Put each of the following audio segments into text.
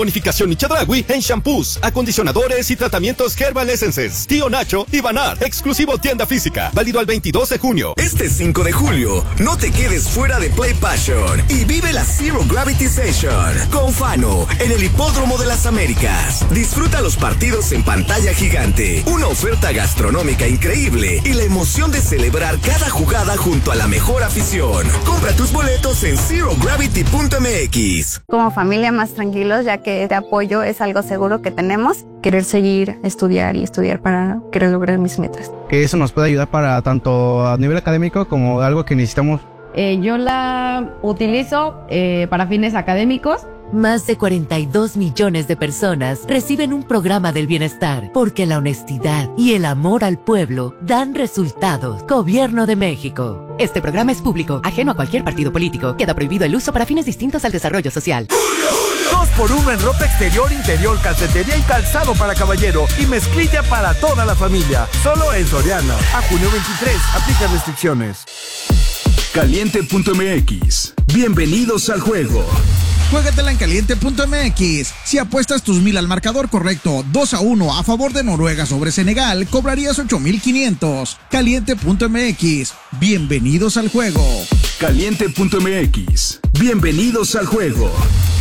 Bonificación y Chedraui en shampoos, acondicionadores y tratamientos Herbal Essences. Tío Nacho y Banar, exclusivo tienda física, válido al 22 de junio. Este 5 de julio, no te quedes fuera de Play Passion y vive la Zero Gravity Session con Fano en el Hipódromo de las Américas. Disfruta los partidos en pantalla gigante, una oferta gastronómica increíble y la emoción de celebrar cada jugada junto a la mejor afición. Compra tus boletos en zerogravity.mx. Como familia más tranquilos, ya que este apoyo es algo seguro que tenemos. Querer seguir, estudiar para querer lograr mis metas. Que eso nos puede ayudar para tanto a nivel académico como algo que necesitamos. Yo la utilizo para fines académicos. Más de 42 millones de personas reciben un programa del bienestar porque la honestidad y el amor al pueblo dan resultados. Gobierno de México. Este programa es público, ajeno a cualquier partido político. Queda prohibido el uso para fines distintos al desarrollo social. 2x1 en ropa exterior, interior, calcetería y calzado para caballero y mezclilla para toda la familia. Solo en Soriana. A junio 23. Aplica restricciones. Caliente.mx. Bienvenidos al juego. Juégatela en caliente.mx. Si apuestas tus 1000 al marcador correcto, 2-1 a favor de Noruega sobre Senegal, cobrarías 8,500. Caliente.mx. Bienvenidos al juego. Caliente.mx. Bienvenidos al juego.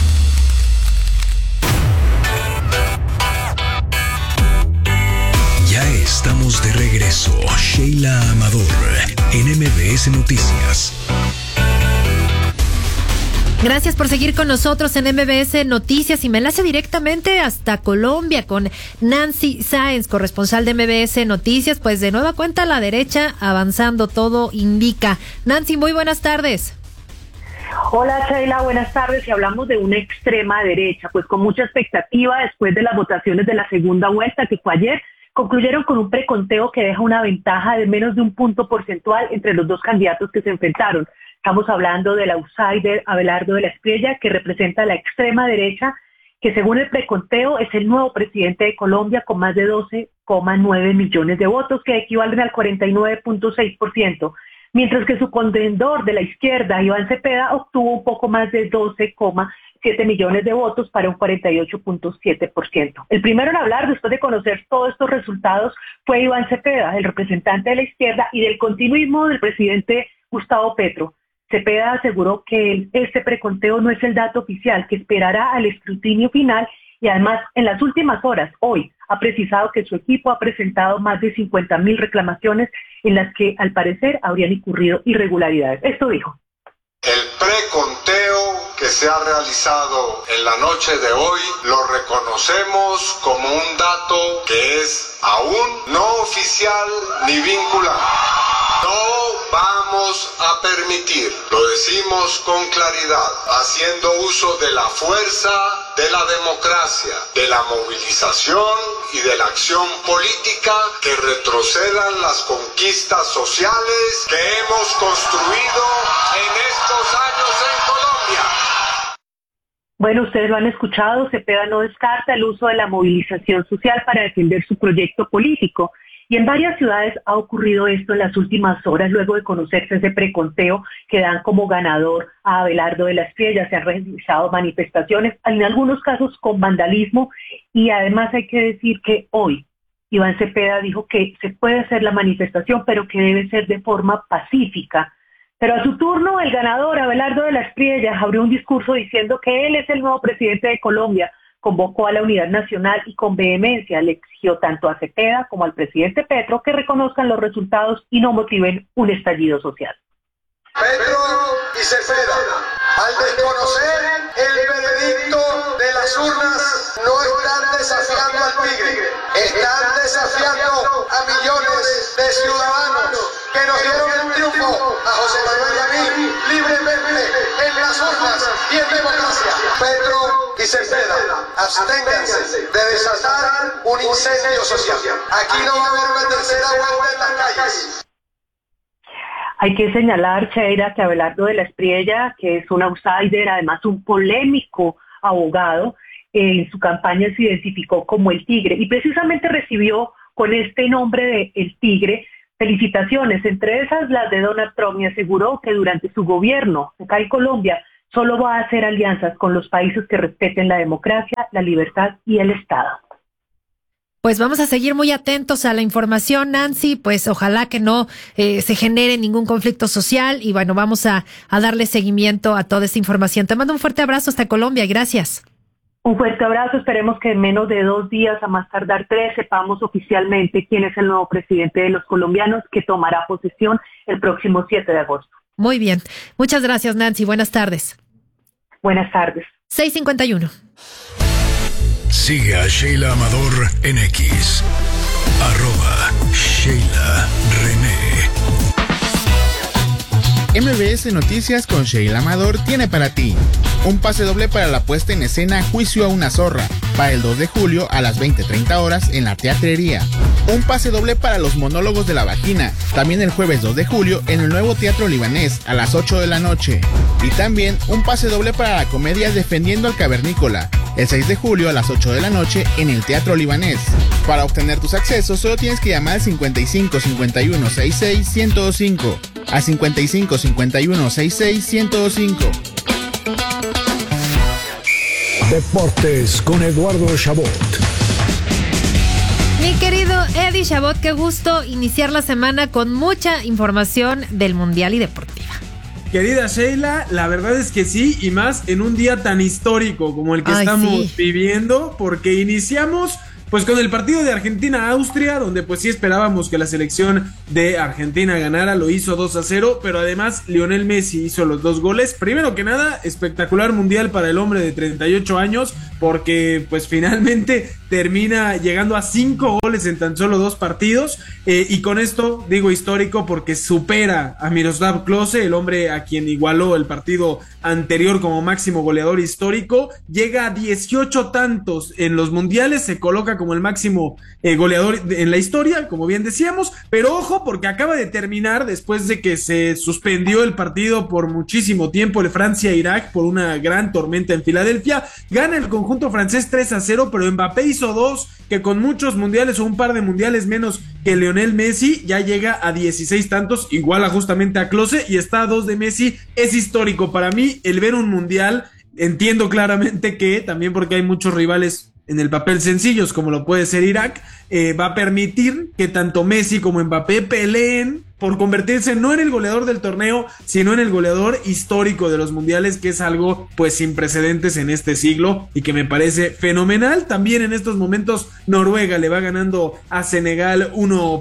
Ya estamos de regreso. Sheila Amador en MBS Noticias. Gracias por seguir con nosotros en MBS Noticias y me enlace directamente hasta Colombia con Nancy Sáenz, corresponsal de MBS Noticias. Pues de nueva cuenta la derecha avanzando, todo indica. Nancy, muy buenas tardes. Hola Sheila, buenas tardes. Y hablamos de una extrema derecha, pues con mucha expectativa después de las votaciones de la segunda vuelta que fue ayer, concluyeron con un preconteo que deja una ventaja de menos de un punto porcentual entre los dos candidatos que se enfrentaron. Estamos hablando del outsider Abelardo de la Espriella, que representa a la extrema derecha, que según el preconteo es el nuevo presidente de Colombia con más de 12,9 millones de votos, que equivalen al 49,6%, mientras que su contendor de la izquierda, Iván Cepeda, obtuvo un poco más de 12,7 millones de votos para un 48,7%. El primero en hablar, después de conocer todos estos resultados, fue Iván Cepeda, el representante de la izquierda y del continuismo del presidente Gustavo Petro. Cepeda aseguró que este preconteo no es el dato oficial, que esperará al escrutinio final y además en las últimas horas, hoy, ha precisado que su equipo ha presentado más de 50,000 reclamaciones en las que al parecer habrían incurrido irregularidades. Esto dijo. El preconteo que se ha realizado en la noche de hoy lo reconocemos como un dato que es aún no oficial ni vinculante. No vamos a permitir, lo decimos con claridad, haciendo uso de la fuerza de la democracia, de la movilización y de la acción política, que retrocedan las conquistas sociales que hemos construido en estos años en Colombia. Bueno, ustedes lo han escuchado, Cepeda no descarta el uso de la movilización social para defender su proyecto político. Y en varias ciudades ha ocurrido esto en las últimas horas, luego de conocerse ese preconteo que dan como ganador a Abelardo de la Espriella. Se han realizado manifestaciones, en algunos casos con vandalismo, y además hay que decir que hoy Iván Cepeda dijo que se puede hacer la manifestación, pero que debe ser de forma pacífica. Pero a su turno, el ganador, Abelardo de la Espriella, abrió un discurso diciendo que él es el nuevo presidente de Colombia. Convocó a la unidad nacional y con vehemencia le exigió tanto a Cepeda como al presidente Petro que reconozcan los resultados y no motiven un estallido social. Petro y Cepeda, al desconocer el veredicto de las urnas, no están desafiando al tigre, están desafiando a millones de ciudadanos que nos dieron el triunfo a José Manuel y a mí libremente en las urnas y en democracia. Petro y Cepeda, absténganse de desatar un incendio social. Aquí no va a haber una tercera vuelta en las calles. Hay que señalar, Sheila, que Abelardo de la Espriella, que es un outsider, además un polémico abogado, en su campaña se identificó como el Tigre y precisamente recibió con este nombre de El Tigre felicitaciones, entre esas las de Donald Trump, y aseguró que durante su gobierno acá en Colombia solo va a hacer alianzas con los países que respeten la democracia, la libertad y el Estado. Pues vamos a seguir muy atentos a la información, Nancy, pues ojalá que no se genere ningún conflicto social y bueno, vamos a darle seguimiento a toda esta información. Te mando un fuerte abrazo hasta Colombia, gracias. Un fuerte abrazo, esperemos que en menos de 2 días, a más tardar 3, sepamos oficialmente quién es el nuevo presidente de los colombianos que tomará posesión el próximo 7 de agosto. Muy bien, muchas gracias, Nancy, buenas tardes. Buenas tardes. 6:51. Sigue a Sheila Amador en X, @Sheila René. MBS Noticias con Sheila Amador tiene para ti un pase doble para la puesta en escena Juicio a una zorra, para el 2 de julio a las 20:30 horas en la Teatrería. Un pase doble para los monólogos de la vagina, también el jueves 2 de julio en el nuevo Teatro Libanés a las 8 de la noche. Y también un pase doble para la comedia Defendiendo al Cavernícola, el 6 de julio a las 8 de la noche en el Teatro Libanés. Para obtener tus accesos solo tienes que llamar al 55 51 66 1025, a 55 51 66 1025. Deportes con Eduardo Chabot. Mi querido Eddie Chabot, qué gusto iniciar la semana con mucha información del Mundial y deportiva. Querida Sheila, la verdad es que sí, y más en un día tan histórico como el que estamos viviendo, porque iniciamos pues con el partido de Argentina-Austria, donde pues sí esperábamos que la selección de Argentina ganara, lo hizo 2-0, pero además Lionel Messi hizo los 2 goles. Primero que nada, espectacular mundial para el hombre de 38 años, porque pues finalmente termina llegando a 5 goles en tan solo 2 partidos, y con esto digo histórico porque supera a Miroslav Klose, el hombre a quien igualó el partido anterior como máximo goleador histórico, llega a 18 tantos en los mundiales, se coloca como el máximo goleador en la historia, como bien decíamos, pero ojo porque acaba de terminar después de que se suspendió el partido por muchísimo tiempo, el Francia-Irak, por una gran tormenta en Filadelfia. Gana el conjunto francés 3-0, pero Mbappé hizo 2, que con muchos mundiales o un par de mundiales menos que Lionel Messi, ya llega a 16 tantos, iguala justamente a Klose y está a 2 de Messi. Es histórico para mí el ver un mundial. Entiendo claramente que también porque hay muchos rivales en el papel sencillos como lo puede ser Irak, va a permitir que tanto Messi como Mbappé peleen por convertirse no en el goleador del torneo, sino en el goleador histórico de los mundiales, que es algo pues sin precedentes en este siglo y que me parece fenomenal. También en estos momentos Noruega le va ganando a Senegal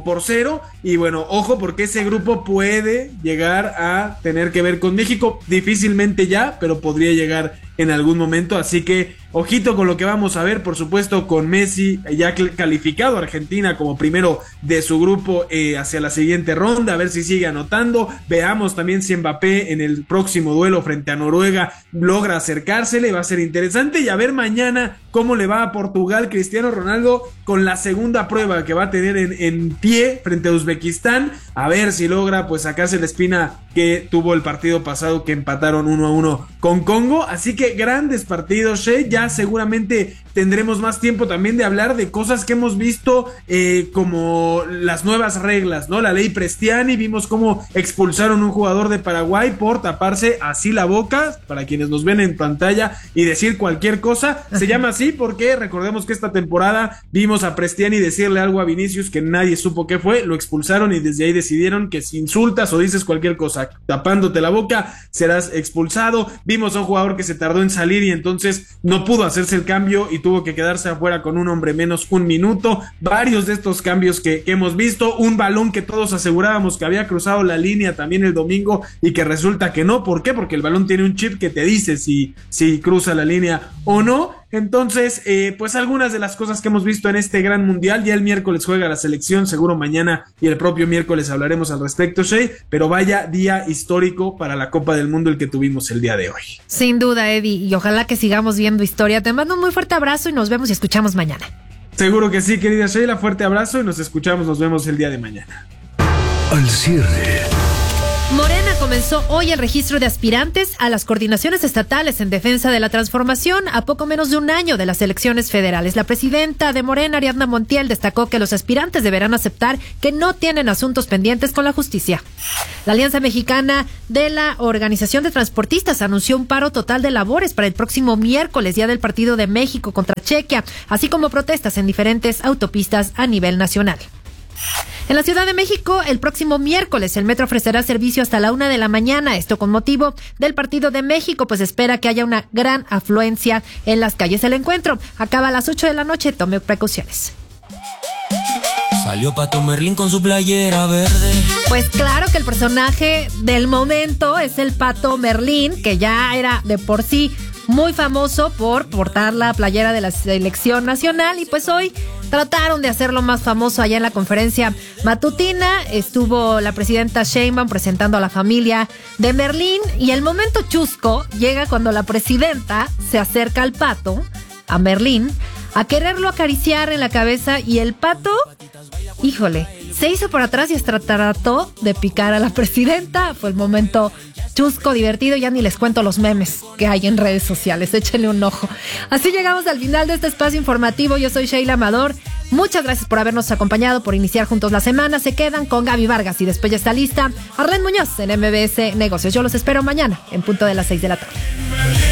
1-0 y bueno, ojo porque ese grupo puede llegar a tener que ver con México, difícilmente ya, pero podría llegar en algún momento, así que ojito con lo que vamos a ver, por supuesto con Messi ya calificado Argentina como primero de su grupo hacia la siguiente ronda, a ver si sigue anotando. Veamos también si Mbappé en el próximo duelo frente a Noruega logra acercársele, va a ser interesante, y a ver mañana cómo le va a Portugal, Cristiano Ronaldo con la segunda prueba que va a tener en pie frente a Uzbekistán, a ver si logra pues sacarse la espina que tuvo el partido pasado que empataron 1-1 con Congo. Así que grandes partidos, ya seguramente tendremos más tiempo también de hablar de cosas que hemos visto, como las nuevas reglas, ¿no? La ley Prestiani, vimos cómo expulsaron a un jugador de Paraguay por taparse así la boca, para quienes nos ven en pantalla, y decir cualquier cosa. Se llama así porque recordemos que esta temporada vimos a Prestiani decirle algo a Vinicius que nadie supo qué fue, lo expulsaron y desde ahí decidieron que si insultas o dices cualquier cosa tapándote la boca serás expulsado. Vimos a un jugador que se tardó en salir y entonces no pudo hacerse el cambio y tuvo que quedarse afuera con un hombre menos 1 minuto. Varios de estos cambios que hemos visto, un balón que todos asegurábamos que había cruzado la línea también el domingo y que resulta que no. ¿Por qué? Porque el balón tiene un chip que te dice si cruza la línea o no. Entonces, pues algunas de las cosas que hemos visto en este gran mundial. Ya el miércoles juega la selección, seguro mañana y el propio miércoles hablaremos al respecto, Shey, pero vaya día histórico para la Copa del Mundo el que tuvimos el día de hoy. Sin duda, Eddie, y ojalá que sigamos viendo historia. Te mando un muy fuerte abrazo y nos vemos y escuchamos mañana. Seguro que sí, querida Sheila, fuerte abrazo y nos vemos el día de mañana. Al cierre. Morena comenzó hoy el registro de aspirantes a las coordinaciones estatales en defensa de la transformación a poco menos de un año de las elecciones federales. La presidenta de Morena, Ariadna Montiel, destacó que los aspirantes deberán aceptar que no tienen asuntos pendientes con la justicia. La Alianza Mexicana de la Organización de Transportistas anunció un paro total de labores para el próximo miércoles, día del Partido de México contra Chequia, así como protestas en diferentes autopistas a nivel nacional. En la Ciudad de México, el próximo miércoles, el metro ofrecerá servicio hasta la 1:00 a.m. Esto con motivo del Partido de México, pues espera que haya una gran afluencia en las calles. El encuentro acaba a las 8:00 p.m. Tome precauciones. Salió Pato Merlín con su playera verde. Pues claro que el personaje del momento es el Pato Merlín, que ya era de por sí muy famoso por portar la playera de la selección nacional, y pues hoy trataron de hacerlo más famoso allá en la conferencia matutina. Estuvo la presidenta Sheinbaum presentando a la familia de Merlín, y el momento chusco llega cuando la presidenta se acerca al Pato, a Merlín, a quererlo acariciar en la cabeza, y el Pato, híjole, se hizo por atrás y hasta trató de picar a la presidenta. Fue el momento chusco, divertido, ya ni les cuento los memes que hay en redes sociales, échenle un ojo. Así llegamos al final de este espacio informativo. Yo soy Sheila Amador. Muchas gracias por habernos acompañado, por iniciar juntos la semana. Se quedan con Gaby Vargas y después ya está lista Arlene Muñoz en MBS Negocios. Yo los espero mañana en punto de las 6 de la tarde.